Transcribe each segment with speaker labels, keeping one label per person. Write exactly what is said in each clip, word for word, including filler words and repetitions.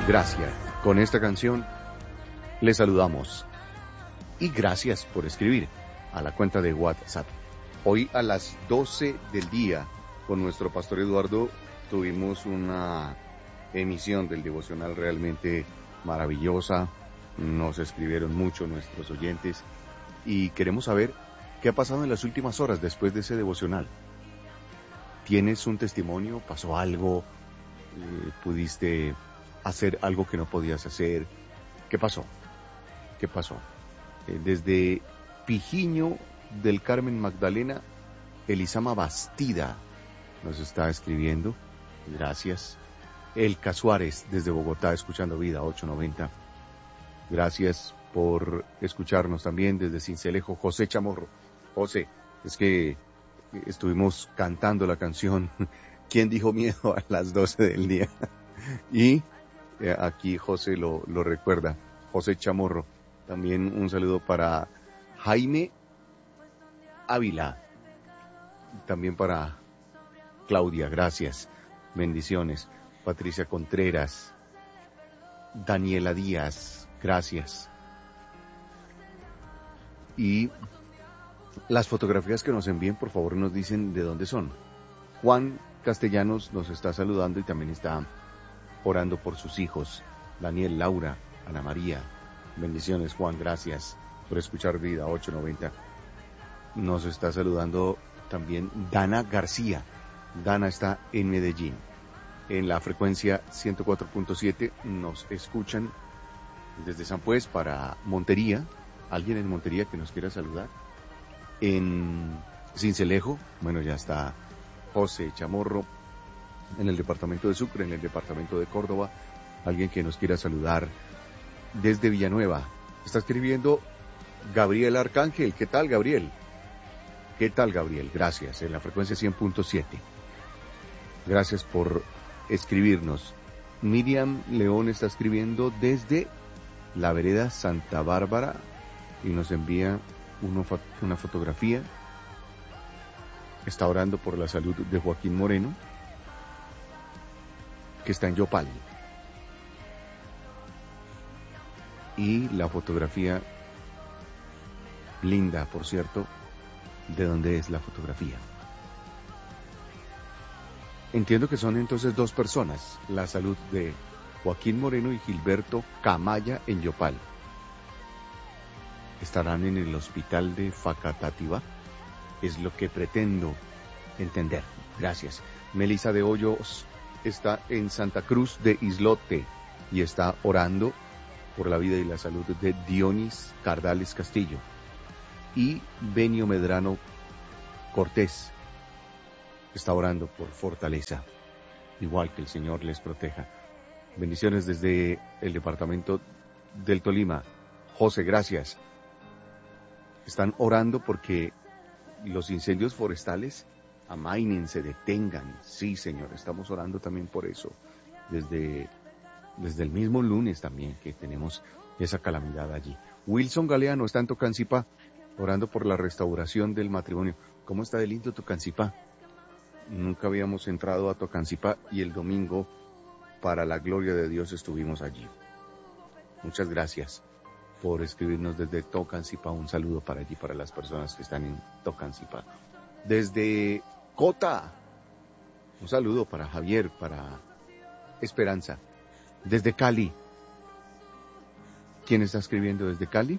Speaker 1: Gracias. Con esta canción les saludamos y gracias por escribir a la cuenta de WhatsApp. Hoy a las doce del día con nuestro pastor Eduardo tuvimos una emisión del devocional realmente maravillosa. Nos escribieron mucho nuestros oyentes y queremos saber qué ha pasado en las últimas horas después de ese devocional. ¿Tienes un testimonio? ¿Pasó algo? Eh, ¿Pudiste hacer algo que no podías hacer? ¿Qué pasó? ¿Qué pasó? Eh, desde Pijiño del Carmen Magdalena, Elisama Bastida nos está escribiendo. Gracias. Elka Suárez desde Bogotá, escuchando Vida ocho noventa. Gracias por escucharnos también desde Cincelejo, José Chamorro. José, es que estuvimos cantando la canción ¿Quién dijo miedo? A las doce del día. Y eh, aquí José lo, lo recuerda. José Chamorro. También un saludo para Jaime Ávila. También para Claudia, gracias. Bendiciones. Patricia Contreras. Daniela Díaz, gracias. Y las fotografías que nos envíen, por favor, nos dicen de dónde son. Juan Castellanos nos está saludando y también está orando por sus hijos. Daniel, Laura, Ana María. Bendiciones, Juan, gracias por escuchar Vida ocho noventa. Nos está saludando también Dana García. Dana está en Medellín. En la frecuencia ciento cuatro punto siete nos escuchan desde San Pues para Montería. ¿Alguien en Montería que nos quiera saludar? En Cincelejo, bueno, ya está José Chamorro. En el departamento de Sucre, en el departamento de Córdoba, alguien que nos quiera saludar desde Villanueva. Está escribiendo Gabriel Arcángel. ¿Qué tal, Gabriel? ¿Qué tal, Gabriel? Gracias, en la frecuencia cien punto siete. Gracias por escribirnos. Miriam León está escribiendo desde la vereda Santa Bárbara y nos envía uno, una fotografía. Está orando por la salud de Joaquín Moreno, que está en Yopal. Y la fotografía, linda, por cierto. ¿De dónde es la fotografía? Entiendo que son entonces dos personas, la salud de Joaquín Moreno y Gilberto Camaya en Yopal. ¿Estarán en el hospital de Facatativá? Es lo que pretendo entender. Gracias. Melissa de Hoyos está en Santa Cruz de Islote y está orando por la vida y la salud de Dionis Cardales Castillo. Y Benio Medrano Cortés está orando por fortaleza, igual que el Señor les proteja. Bendiciones desde el departamento del Tolima. José, gracias. Están orando porque los incendios forestales amainen, se detengan. Sí, Señor, estamos orando también por eso. Desde, desde el mismo lunes también que tenemos esa calamidad allí. Wilson Galeano está en Tocancipá, orando por la restauración del matrimonio. ¿Cómo está de lindo Tocancipá? Nunca habíamos entrado a Tocancipá y el domingo, para la gloria de Dios, estuvimos allí. Muchas gracias por escribirnos desde Tocancipá. Un saludo para allí, para las personas que están en Tocancipá. Desde Cota, un saludo para Javier, para Esperanza. Desde Cali, ¿quién está escribiendo desde Cali?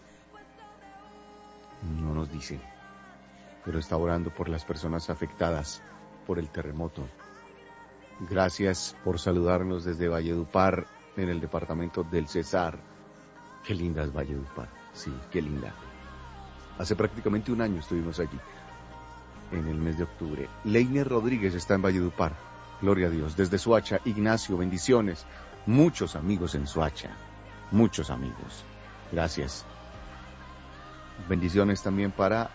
Speaker 1: No nos dicen, pero está orando por las personas afectadas por el terremoto. Gracias por saludarnos desde Valledupar, en el departamento del Cesar. Qué linda es Valledupar, sí, qué linda. Hace prácticamente un año estuvimos allí, en el mes de octubre. Leiner Rodríguez está en Valledupar, gloria a Dios. Desde Soacha, Ignacio, bendiciones. Muchos amigos en Soacha, muchos amigos. Gracias. Bendiciones también para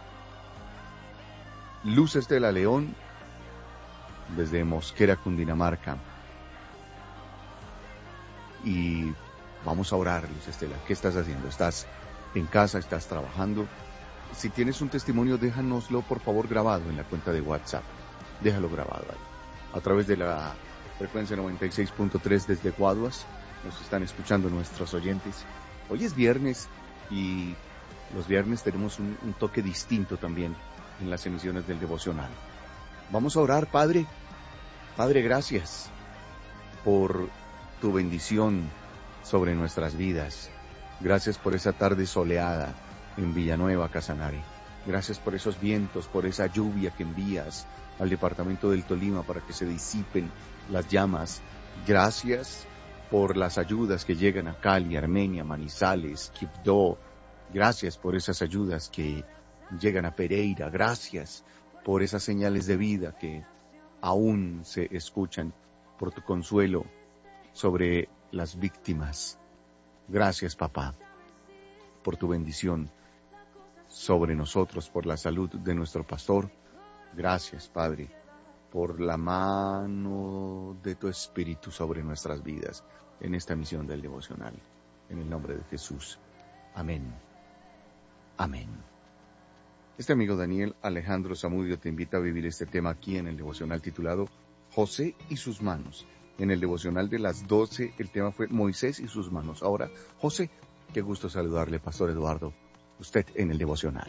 Speaker 1: Luz Estela León, desde Mosquera, Cundinamarca. Y vamos a orar, Luz Estela. ¿Qué estás haciendo? ¿Estás en casa? ¿Estás trabajando? Si tienes un testimonio, déjanoslo por favor grabado en la cuenta de WhatsApp. Déjalo grabado ahí. A través de la frecuencia noventa y seis punto tres desde Guaduas, nos están escuchando nuestros oyentes. Hoy es viernes y los viernes tenemos un, un toque distinto también en las emisiones del devocional. Vamos a orar, Padre. Padre, gracias por tu bendición sobre nuestras vidas. Gracias por esa tarde soleada en Villanueva, Casanare. Gracias por esos vientos, por esa lluvia que envías al departamento del Tolima para que se disipen las llamas. Gracias por las ayudas que llegan a Cali, Armenia, Manizales, Quibdó. Gracias por esas ayudas que llegan a Pereira. Gracias por esas señales de vida que aún se escuchan, por tu consuelo sobre las víctimas. Gracias, papá, por tu bendición sobre nosotros, por la salud de nuestro pastor. Gracias, Padre, por la mano de tu Espíritu sobre nuestras vidas en esta misión del devocional. En el nombre de Jesús. Amén. Amén. Este amigo Daniel Alejandro Zamudio te invita a vivir este tema aquí en el devocional titulado José y sus manos. En el devocional de las doce el tema fue Moisés y sus manos. Ahora, José, qué gusto saludarle, Pastor Eduardo. Usted en el devocional.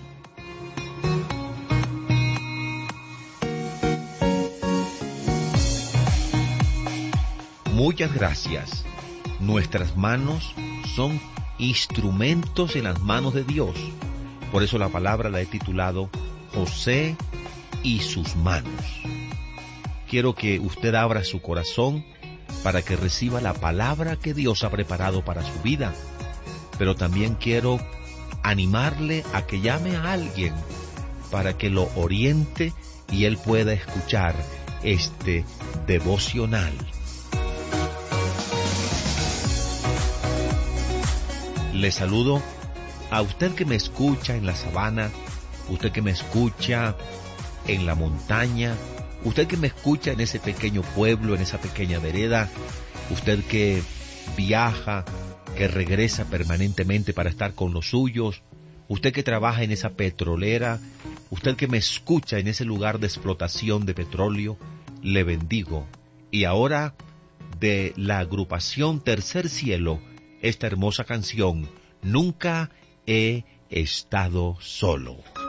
Speaker 2: Muchas gracias. Nuestras manos son instrumentos en las manos de Dios. Por eso la palabra la he titulado José y sus manos. Quiero que usted abra su corazón para que reciba la palabra que Dios ha preparado para su vida. Pero también quiero animarle a que llame a alguien para que lo oriente y él pueda escuchar este devocional. Le saludo a usted que me escucha en la sabana, usted que me escucha en la montaña, usted que me escucha en ese pequeño pueblo, en esa pequeña vereda, usted que viaja, que regresa permanentemente para estar con los suyos, usted que trabaja en esa petrolera, usted que me escucha en ese lugar de explotación de petróleo, le bendigo. Y ahora, de la agrupación Tercer Cielo, esta hermosa canción, Nunca he estado solo.